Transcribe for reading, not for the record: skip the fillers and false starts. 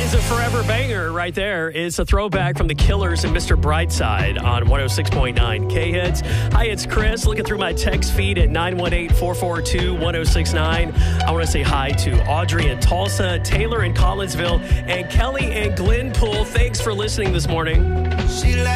is a forever banger right there. It's a throwback from the Killers and Mr. Brightside on 106.9 K-Hits. Hi, it's Chris. Looking through my text feed at 918-442-1069. I want to say hi to Audrey in Tulsa, Taylor in Collinsville, and Kelly and Glenpool. Thanks for listening this morning.